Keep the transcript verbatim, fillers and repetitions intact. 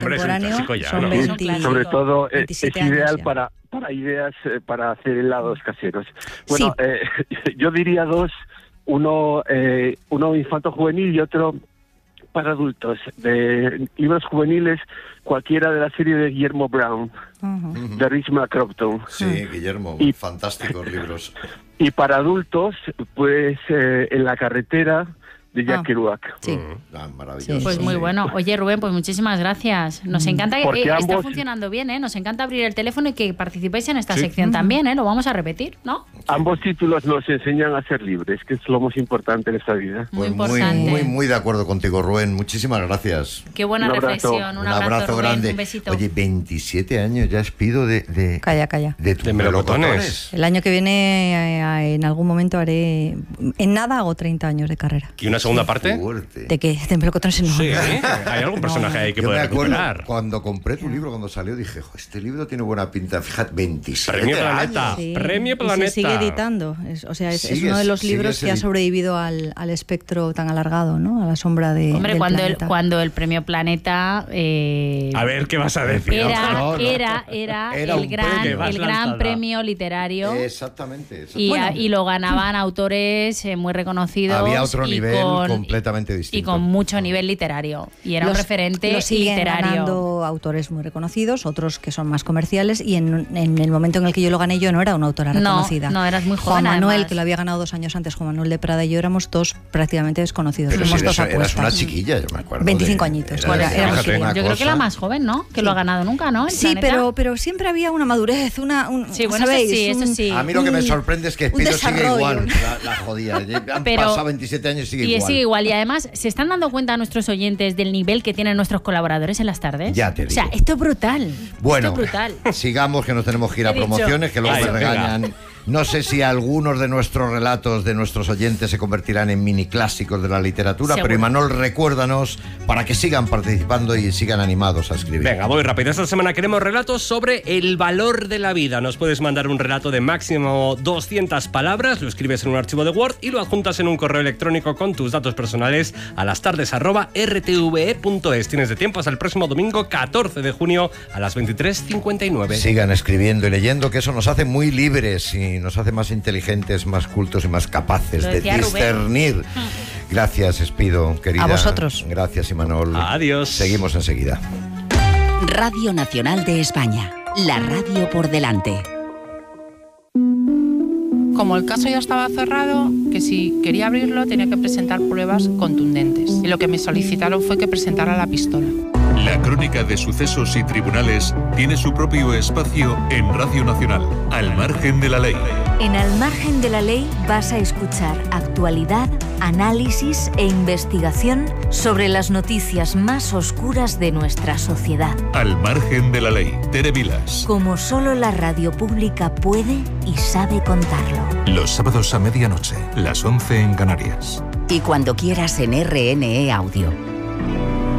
contemporáneo, ya, son ¿no? veinte, Sí, sobre todo eh, es ideal ya. para, para ideas, eh, para hacer helados caseros. Bueno, Sí. eh, yo diría dos, uno, eh, uno infanto-juvenil y otro para adultos. De libros juveniles, cualquiera de la serie de Guillermo Brown, Uh-huh. de Richmond Crompton. Sí, Guillermo, Y- fantásticos libros. Y para adultos, pues eh, En la carretera, de Jack Ah. Kerouac. Sí. Ah, maravilloso. Sí. Pues muy sí. bueno. Oye, Rubén, pues muchísimas gracias. Nos encanta que Porque eh, está ambos- funcionando bien, ¿eh? Nos encanta abrir el teléfono y que participéis en esta Sí. sección también, ¿eh? Lo vamos a repetir, ¿no? Ambos títulos nos enseñan a ser libres, que es lo más importante en esta vida. Muy Pues muy, importante. muy, muy de acuerdo contigo, Rubén. Muchísimas gracias. Qué buena Un abrazo. reflexión. Un, Un abrazo, Rubén. grande. Un besito. Oye, veintisiete años ya Espido de, de, Calla, calla. de tus De melocotones. melocotones. El año que viene, eh, en algún momento haré... En nada hago treinta años de carrera. ¿Y una segunda parte? Fuerte. ¿De qué? De melocotones no. Sí, ¿eh? Hay algún personaje ahí que Yo me puede acuerdo recuperar. cuando compré tu libro, cuando salió, dije, "Jo, este libro tiene buena pinta". Fíjate, veintisiete Premio años. Planeta. Sí, Premio y Planeta. se sigue editando. Es, o sea, es, es Sigues- uno de los libros sigues que ha edit- sobrevivido al, al espectro tan alargado, ¿no? A la sombra de. Hombre, del cuando el, planeta. cuando el premio Planeta eh, A ver, ¿qué vas a decir? era, No, no. era, era, Era el un gran, premio. el Vas gran lanzada. premio literario. Exactamente. Y, exactamente. Bueno. y lo ganaban autores eh, muy reconocidos. Había otro y nivel con- completamente Y distinto. con mucho nivel literario. Y era un Los- referente lo siguen literario. ganando autores muy reconocidos, otros que son más comerciales, y en, en el momento en el que yo lo gané yo no era una autora No, reconocida. no, eras muy Juan joven, Manuel, además. que lo había ganado dos años antes, Juan Manuel de Prada y yo éramos dos prácticamente desconocidos. Pero si Fuimos eras, dos eras apuestas. una chiquilla, yo me acuerdo. veinticinco de- añitos. eras- Bueno, eras éramos una jóvenes. Yo creo que la cosa- más joven, ¿no? Que lo ha ganado nunca, ¿no? El Sí, Planeta. pero, pero siempre había una madurez, una... Un, Sí, bueno, eso ¿sabéis? sí, eso Un- sí. A mí lo que me un- sorprende es que un Espido sigue desarrollo. igual, la, la jodida. Han Pero- pasado veintisiete años y sigue Y igual. sigue igual. Y además, ¿se están dando cuenta nuestros oyentes del nivel que tienen nuestros colaboradores en las tardes? Ya te O sea, digo. esto es brutal. Bueno, Esto es brutal. sigamos que nos tenemos que ir a He dicho. promociones, que luego Ay, me venga. regañan. No sé si algunos de nuestros relatos de nuestros oyentes se convertirán en mini clásicos de la literatura, Seguro. pero Imanol, recuérdanos para que sigan participando y sigan animados a escribir. Venga, voy rápido. Esta semana queremos relatos sobre el valor de la vida. Nos puedes mandar un relato de máximo doscientas palabras, lo escribes en un archivo de Word y lo adjuntas en un correo electrónico con tus datos personales a lastardes arroba r t v e punto es. Tienes de tiempo hasta el próximo domingo catorce de junio a las veintitrés cincuenta y nueve. Sigan escribiendo y leyendo, que eso nos hace muy libres y nos hace más inteligentes, más cultos y más capaces Lo de decía Rubén. discernir. Gracias, Espido, querida. A vosotros. Gracias, Imanol. Adiós. Seguimos enseguida. Radio Nacional de España, la radio por delante. Como el caso ya estaba cerrado, que si quería abrirlo tenía que presentar pruebas contundentes. Y lo que me solicitaron fue que presentara la pistola. La crónica de sucesos y tribunales tiene su propio espacio en Radio Nacional, al margen de la ley. En Al margen de la ley vas a escuchar actualidad, análisis e investigación sobre las noticias más oscuras de nuestra sociedad. Al margen de la ley. Tere Vilas. Como solo la radio pública puede y sabe contarlo. Los sábados a medianoche, las once en Canarias. Y cuando quieras en R N E Audio.